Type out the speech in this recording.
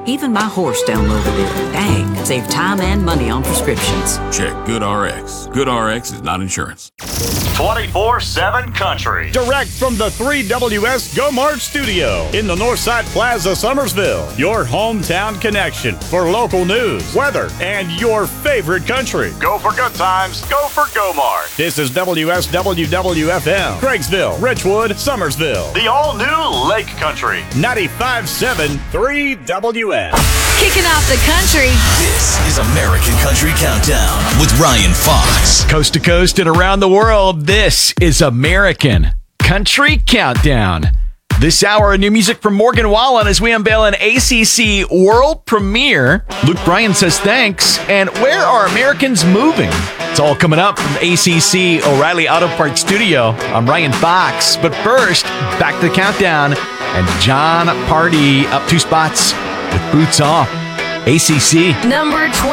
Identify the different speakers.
Speaker 1: Even my horse downloaded it. Dang, it saved time and money on prescriptions.
Speaker 2: Check GoodRx. GoodRx is not insurance.
Speaker 3: 24/7 Country.
Speaker 4: Direct from the 3WS Go Mart studio in the Northside Plaza, Summersville. Your hometown connection for local news, weather, and your favorite country.
Speaker 3: Go for good times. Go for Go Mart.
Speaker 4: This is WSWWFM, Craigsville, Richwood, Summersville.
Speaker 3: The all-new Lake Country.
Speaker 4: 95.7 3WS.
Speaker 5: Kicking off the country.
Speaker 6: This is American Country Countdown with Ryan Fox.
Speaker 7: Coast to coast and around the world, this is American Country Countdown. This hour, new music from Morgan Wallen as we unveil an ACC world premiere. Luke Bryan says thanks. And where are Americans moving? It's all coming up from the ACC O'Reilly Auto Parts Studio. I'm Ryan Fox. But first, back to the countdown. And John Party up 2 spots with Boots Off. ACC.
Speaker 5: Number 20.